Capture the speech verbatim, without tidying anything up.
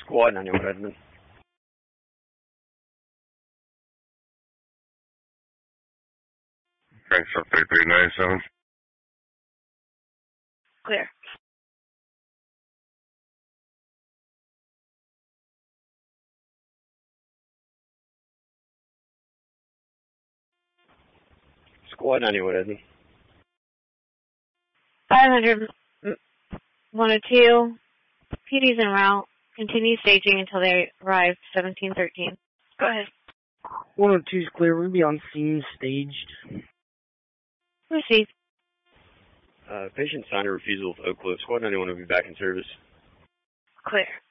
Squad ninety-one Redmond. Thanks, up three three nine seven. Clear. Squad ninety-one Redmond. five hundred, one oh two, P D's en route. Continue staging until they arrive seventeen thirteen. Go ahead. one oh two is clear. We'll be on scene, staged. Receive. Uh, patient signed a refusal of Oak Cliff. Squad ninety-one will be back in service. Clear.